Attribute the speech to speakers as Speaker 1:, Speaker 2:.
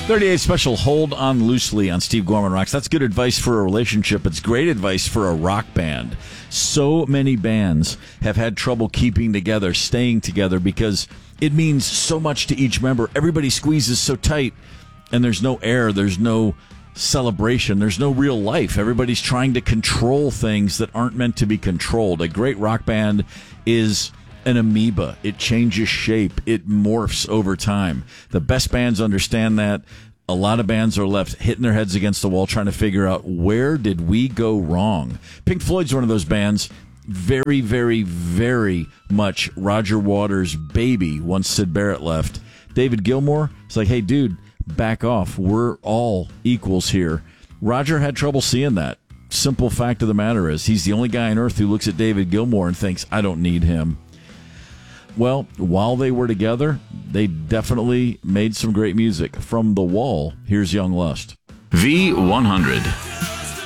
Speaker 1: 38 special, Hold On Loosely on Steve Gorman Rocks. That's good advice for a relationship. It's great advice for a rock band. So many bands have had trouble keeping together, staying together, because it means so much to each member. Everybody squeezes so tight, and there's no air, there's no celebration, there's no real life. Everybody's trying to control things that aren't meant to be controlled. A great rock band is an amoeba. It changes shape. It morphs over time. The best bands understand that. A lot of bands are left hitting their heads against the wall trying to figure out, where did we go wrong? Pink Floyd's one of those bands. Very, very, very much Roger Waters' baby once Syd Barrett left. David Gilmour is like, hey, dude, back off. We're all equals here. Roger had trouble seeing that. Simple fact of the matter is, he's the only guy on earth who looks at David Gilmour and thinks, I don't need him. Well, while they were together, they definitely made some great music. From The Wall, here's Young Lust.
Speaker 2: V100.